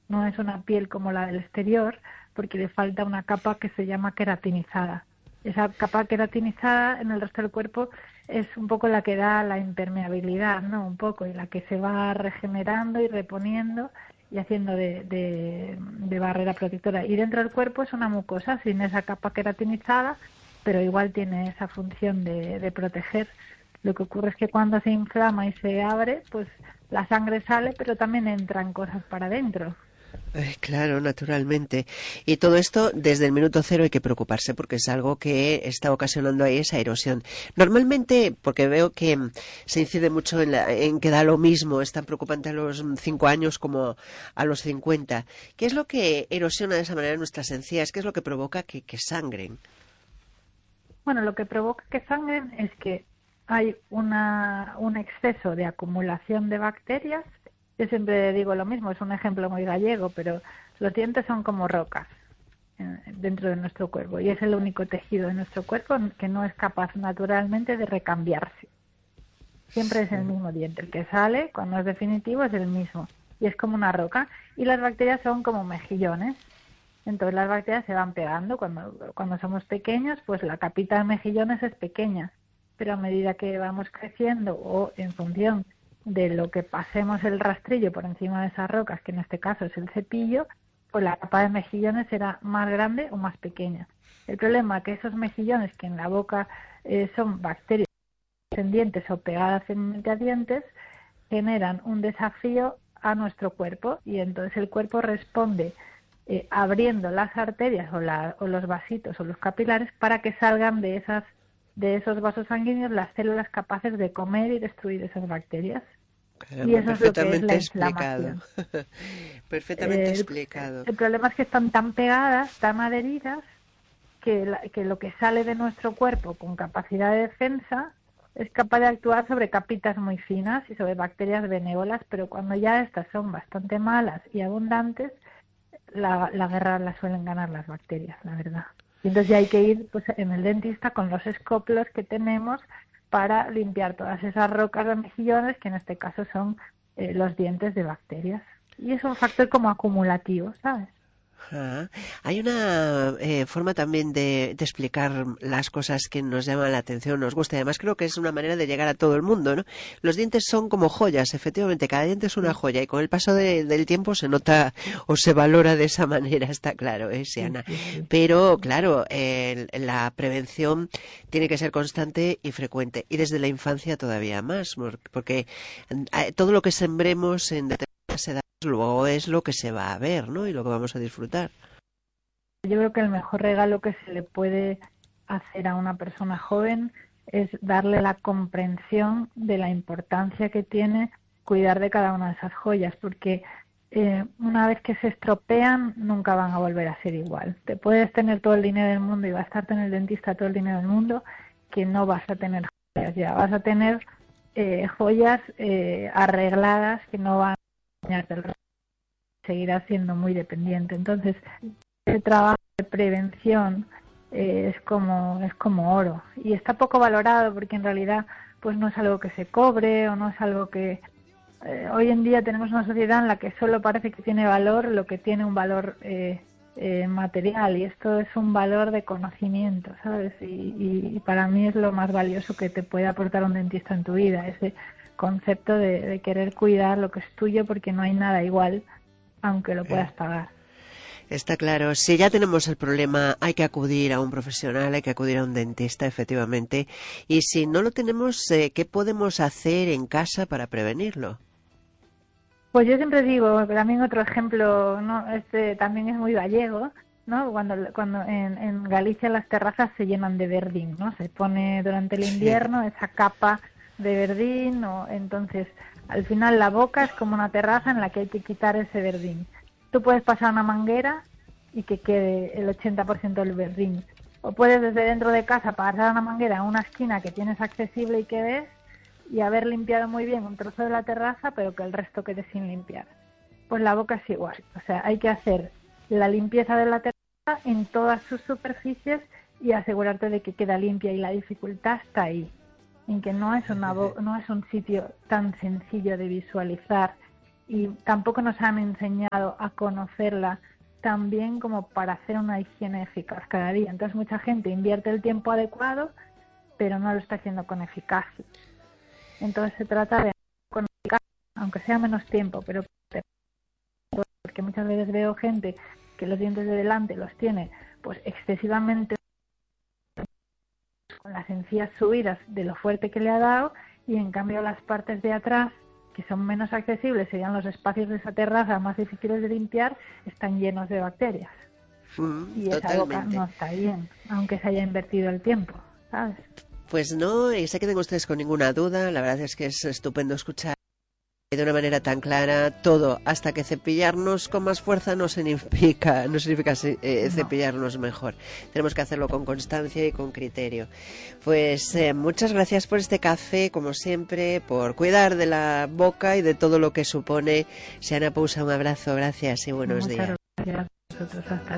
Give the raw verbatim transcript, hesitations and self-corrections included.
no es una piel como la del exterior, porque le falta una capa que se llama queratinizada. Esa capa queratinizada en el resto del cuerpo es un poco la que da la impermeabilidad, ¿no? Un poco, y la que se va regenerando y reponiendo y haciendo de, de, de barrera protectora. Y dentro del cuerpo es una mucosa sin esa capa queratinizada, pero igual tiene esa función de, de proteger. Lo que ocurre es que cuando se inflama y se abre, pues la sangre sale, pero también entran cosas para adentro. Eh, claro, naturalmente. Y todo esto desde el minuto cero hay que preocuparse porque es algo que está ocasionando ahí esa erosión. Normalmente, porque veo que mm, se incide mucho en, la, en que da lo mismo, es tan preocupante a los cinco años como a los cincuenta. ¿Qué es lo que erosiona de esa manera nuestras encías? ¿Qué es lo que provoca que, que sangren? Bueno, lo que provoca que sangren es que hay una, un exceso de acumulación de bacterias. Yo siempre digo lo mismo, es un ejemplo muy gallego, pero los dientes son como rocas eh, dentro de nuestro cuerpo y es el único tejido de nuestro cuerpo que no es capaz naturalmente de recambiarse. Siempre es el mismo diente, el que sale cuando es definitivo es el mismo y es como una roca y las bacterias son como mejillones. Entonces las bacterias se van pegando cuando, cuando somos pequeños, pues la capita de mejillones es pequeña, pero a medida que vamos creciendo o en función de lo que pasemos el rastrillo por encima de esas rocas, que en este caso es el cepillo, pues la capa de mejillones será más grande o más pequeña. El problema es que esos mejillones que en la boca eh, son bacterias en dientes o pegadas en a dientes, generan un desafío a nuestro cuerpo y entonces el cuerpo responde eh, abriendo las arterias o, la, o los vasitos o los capilares para que salgan de esas de esos vasos sanguíneos las células capaces de comer y destruir esas bacterias. Y Caramba, eso es lo que es la perfectamente explicado. inflamación. Perfectamente Eh, el, explicado. el problema es que están tan pegadas, tan adheridas, que, la, que lo que sale de nuestro cuerpo con capacidad de defensa es capaz de actuar sobre capitas muy finas y sobre bacterias benévolas, pero cuando ya estas son bastante malas y abundantes, la, la guerra la suelen ganar las bacterias, la verdad. Y entonces ya hay que ir pues, en el dentista con los escopios que tenemos para limpiar todas esas rocas de mejillones, que en este caso son eh, los dientes de bacterias. Y es un factor como acumulativo, ¿sabes? Ah, hay una eh, forma también de, de explicar las cosas que nos llaman la atención, nos gusta. Además, creo que es una manera de llegar a todo el mundo, ¿no? Los dientes son como joyas, efectivamente. Cada diente es una Sí, joya y con el paso de- del tiempo se nota o se valora de esa manera, está claro, ¿eh, sí, Siana? sí, sí. Pero, claro, el- la prevención tiene que ser constante y frecuente. Y desde la infancia todavía más, mor- porque eh, todo lo que sembremos en determinadas edades luego es lo que se va a ver, ¿no? Y lo que vamos a disfrutar. Yo creo que el mejor regalo que se le puede hacer a una persona joven es darle la comprensión de la importancia que tiene cuidar de cada una de esas joyas, porque eh, una vez que se estropean nunca van a volver a ser igual. Te puedes tener todo el dinero del mundo y gastarte en el dentista todo el dinero del mundo, que no vas a tener joyas ya, vas a tener eh, joyas eh, arregladas que no van a enseñarte el resto, seguirás siendo muy dependiente. Entonces, el trabajo de prevención eh, es como es como oro y está poco valorado porque en realidad pues no es algo que se cobre o no es algo que eh, hoy en día tenemos una sociedad en la que solo parece que tiene valor lo que tiene un valor eh, eh, material y esto es un valor de conocimiento, ¿sabes? Y, y, y para mí es lo más valioso que te puede aportar un dentista en tu vida, ese concepto de, de querer cuidar lo que es tuyo porque no hay nada igual aunque lo puedas pagar. Está claro, si ya tenemos el problema hay que acudir a un profesional, hay que acudir a un dentista, efectivamente. Y si no lo tenemos, eh, ¿qué podemos hacer en casa para prevenirlo? Pues yo siempre digo, también otro ejemplo, no, este también es muy gallego, ¿no? Cuando cuando en, en Galicia las terrazas se llenan de verdín, ¿no? Se pone durante el Sí. invierno esa capa de verdín, o entonces al final la boca es como una terraza en la que hay que quitar ese verdín. Tú puedes pasar una manguera y que quede el ochenta por ciento del verdín, o puedes desde dentro de casa pasar una manguera a una esquina que tienes accesible y que ves y haber limpiado muy bien un trozo de la terraza, pero que el resto quede sin limpiar. Pues la boca es igual, o sea, hay que hacer la limpieza de la terraza en todas sus superficies y asegurarte de que queda limpia y la dificultad está ahí, en que no es, una bo- no es un sitio tan sencillo de visualizar y tampoco nos han enseñado a conocerla tan bien como para hacer una higiene eficaz cada día. Entonces mucha gente invierte el tiempo adecuado, pero no lo está haciendo con eficacia. Entonces se trata de con eficacia, aunque sea menos tiempo, pero porque muchas veces veo gente que los dientes de delante los tiene pues excesivamente con las encías subidas de lo fuerte que le ha dado, y en cambio las partes de atrás, que son menos accesibles, serían los espacios de esa terraza más difíciles de limpiar, están llenos de bacterias. Mm, y esa boca no está bien, aunque se haya invertido el tiempo, ¿sabes? Pues no, y se queden ustedes con ninguna duda. La verdad es que es estupendo escuchar de una manera tan clara todo, hasta que cepillarnos con más fuerza no significa, no significa eh, cepillarnos mejor. Tenemos que hacerlo con constancia y con criterio. Pues eh, muchas gracias por este café, como siempre, por cuidar de la boca y de todo lo que supone. Siana Pousa, un abrazo, gracias y buenos Muchas días. Gracias a vosotros, hasta